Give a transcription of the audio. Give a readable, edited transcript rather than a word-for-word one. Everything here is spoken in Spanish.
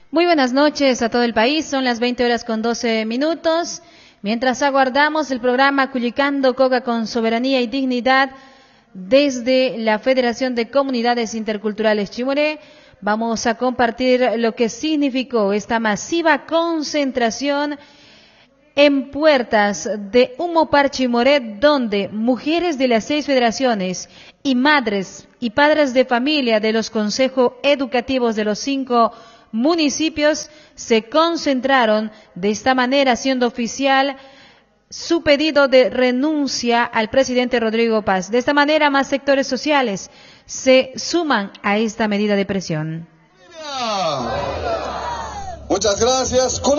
Muy buenas noches a todo el país, son las 20:12. Mientras aguardamos el programa Culicando Coca con Soberanía y Dignidad desde la Federación de Comunidades Interculturales Chimoré, vamos a compartir lo que significó esta masiva concentración en puertas de Umopar Chimoré, donde mujeres de las 6 federaciones y madres y padres de familia de los consejos educativos de los 5 municipios se concentraron de esta manera, haciendo oficial su pedido de renuncia al presidente Rodrigo Paz. De esta manera, más sectores sociales se suman a esta medida de presión. Muchas gracias.